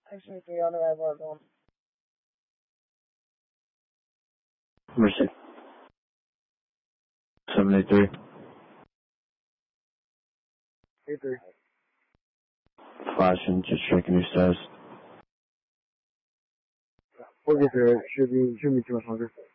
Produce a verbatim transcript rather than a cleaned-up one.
Section three on arrival at home. Mercy. seven eight three. eight three. Flashing, just checking your status. We'll get there. Should be, should be too much longer.